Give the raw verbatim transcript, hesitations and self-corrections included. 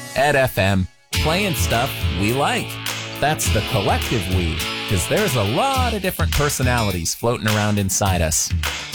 Ed F M, playing stuff we like. That's the collective we, because there's a lot of different personalities floating around inside us.